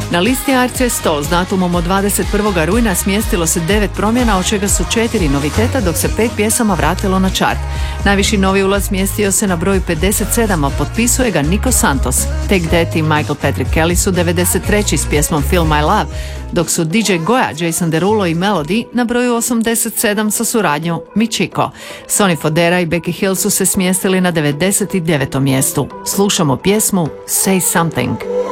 Na listi ARC 100 s datumom od 21. rujna smjestilo se 9 promjena, od čega su 4 noviteta, dok se 5 pjesama vratilo na čart. Najviši novi ulaz smjestio se na broju 57, a potpisuje ga Nico Santos. Take That i Michael Patrick Kelly su 93. s pjesmom Feel My Love, dok su DJ Goya, Jason Derulo i Melody na broju 87 sa suradnjom Michiko. Sonny Fodera i Becky Hill su se smjestili na 99. mjestu. Slušamo pjesmu Say Something.